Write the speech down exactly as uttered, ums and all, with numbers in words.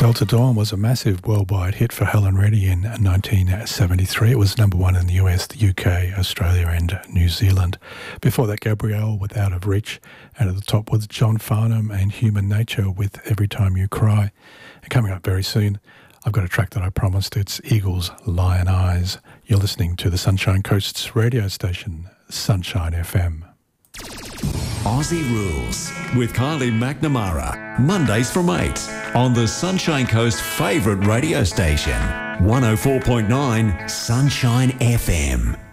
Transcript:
Delta Dawn was a massive worldwide hit for Helen Reddy in nineteen seventy-three. It was number one in the U S, the U K, Australia and New Zealand. Before that, Gabrielle with Out of Reach, and at the top was John Farnham and Human Nature with Every Time You Cry. And coming up very soon, I've got a track that I promised. It's Eagles, Lion Eyes. You're listening to the Sunshine Coast's radio station, Sunshine F M. Aussie Rules with Kylie McNamara. Mondays from eight on the Sunshine Coast's favourite radio station, one oh four point nine Sunshine F M.